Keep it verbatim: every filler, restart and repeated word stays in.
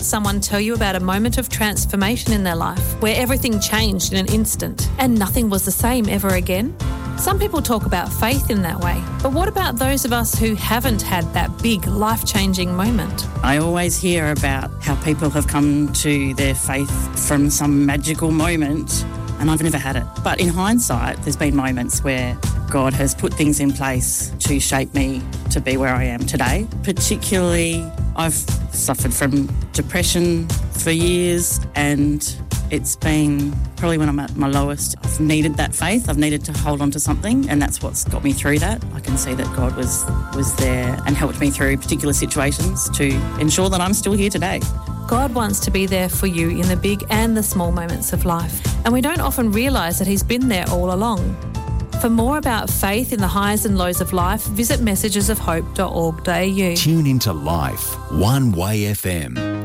someone tell you about a moment of transformation in their life where everything changed in an instant and nothing was the same ever again? Some people talk about faith in that way, but what about those of us who haven't had that big life-changing moment? I always hear about how people have come to their faith from some magical moment, and I've never had it. But in hindsight, there's been moments where God has put things in place to shape me to be where I am today. Particularly, I've suffered from depression for years, and it's been probably when I'm at my lowest. I've needed that faith. I've needed to hold on to something, and that's what's got me through that. I can see that God was was there and helped me through particular situations to ensure that I'm still here today. God wants to be there for you in the big and the small moments of life, and we don't often realise that He's been there all along. For more about faith in the highs and lows of life, visit messages of hope dot org dot a u. Tune into Life, One Way F M.